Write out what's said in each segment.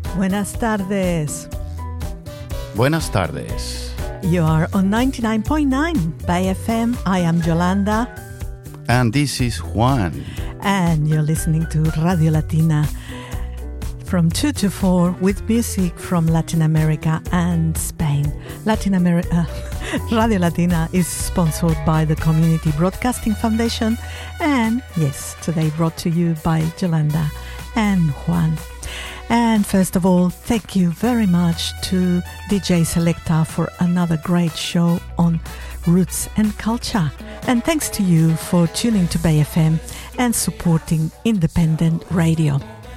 Buenas tardes. Buenas tardes. You are on 99.9 by FM. I am Yolanda. And this is Juan. And you're listening to Radio Latina from 2 to 4 with music from Latin America and Spain. Radio Latina is sponsored by the Community Broadcasting Foundation. And yes, today brought to you by Yolanda and Juan. And first of all, thank you very much to DJ Selecta for another great show on roots and culture. And thanks to you for tuning to Bay FM and supporting independent radio.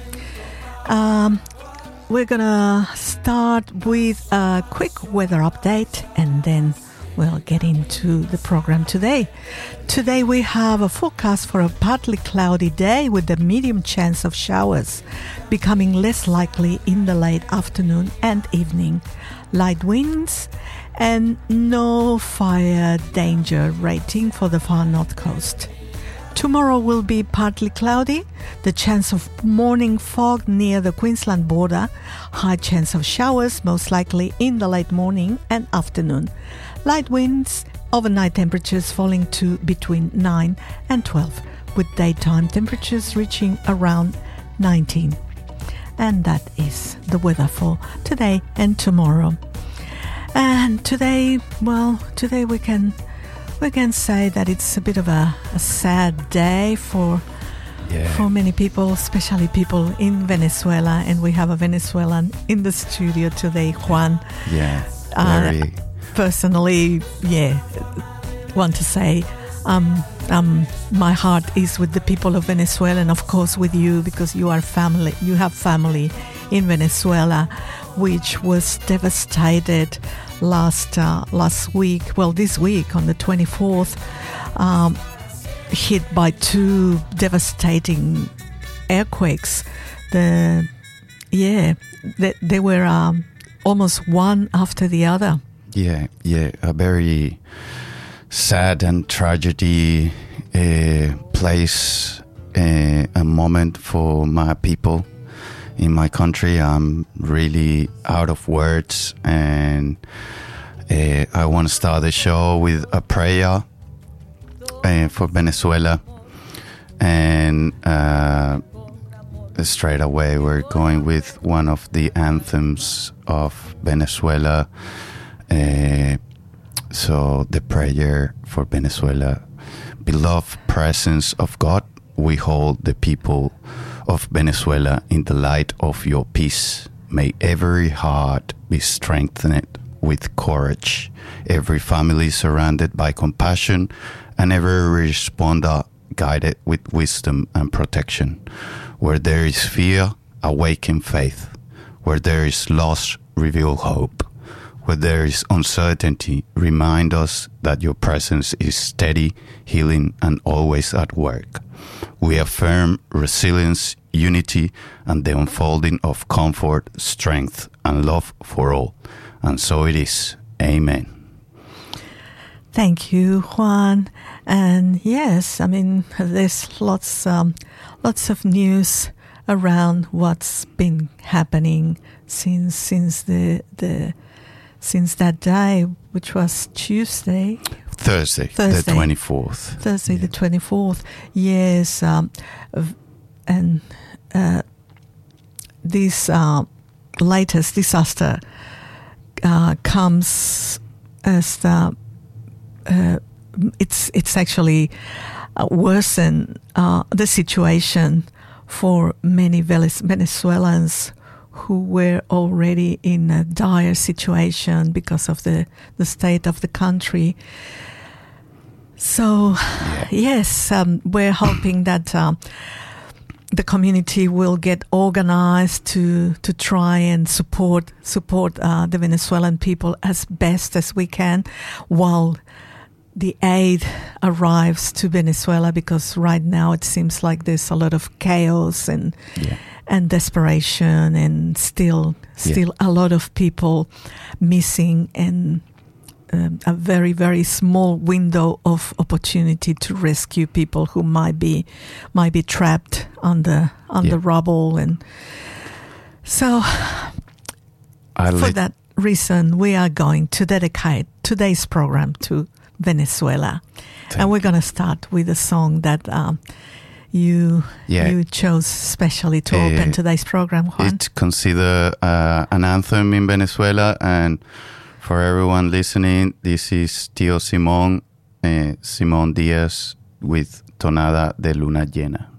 We're gonna start with a quick weather update and then we'll get into the program today. Today we have a forecast for a partly cloudy day with a medium chance of showers, becoming less likely in the late afternoon and evening. Light winds and no fire danger rating for the far north coast. Tomorrow will be partly cloudy, the chance of morning fog near the Queensland border, high chance of showers most likely in the late morning and afternoon. Light winds, overnight temperatures falling to between 9 and 12, with daytime temperatures reaching around 19. And that is the weather for today and tomorrow. And today we can say that it's a bit of a sad day for many people, especially people in Venezuela. And we have a Venezuelan in the studio today, Juan. Yeah, very... Personally, want to say my heart is with the people of Venezuela and of course with you because you have family in Venezuela, which was devastated last week, this week on the 24th, hit by two devastating earthquakes. They were almost one after the other. Yeah, a very sad and tragedy place, a moment for my people in my country. I'm really out of words, and I want to start the show with a prayer for Venezuela, and straight away we're going with one of the anthems of Venezuela. So the prayer for Venezuela. Beloved presence of God, we hold the people of Venezuela in the light of your peace. May every heart be strengthened with courage, every family surrounded by compassion, and every responder guided with wisdom and protection. Where there is fear, awaken faith. Where there is loss, reveal hope. Where there is uncertainty, remind us that your presence is steady, healing, and always at work. We affirm resilience, unity, and the unfolding of comfort, strength, and love for all. And so it is. Amen. Thank you, Juan. And yes, I mean, there's lots of news around what's been happening since that day, which was Thursday, the 24th. Thursday, the 24th. Yes, and this latest disaster comes as it's actually worsened the situation for many Venezuelans who were already in a dire situation because of the state of the country. So, yes, we're hoping that the community will get organized to try and support the Venezuelan people as best as we can while the aid arrives to Venezuela, because right now it seems like there's a lot of chaos and desperation, and still a lot of people missing, and a very, very small window of opportunity to rescue people who might be trapped on the rubble. And so for that reason, we are going to dedicate today's program to Venezuela. And we're going to start with a song that you chose specially to open today's program, Juan. It's considered an anthem in Venezuela, and for everyone listening, this is Tío Simón, Simón Díaz with Tonada de Luna Llena.